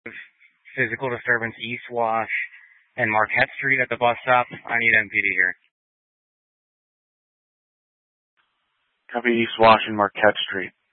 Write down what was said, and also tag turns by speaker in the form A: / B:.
A: physical disturbance East Wash and Marquette Street at the bus stop. I need MPD here.
B: Copy East Wash and Marquette Street.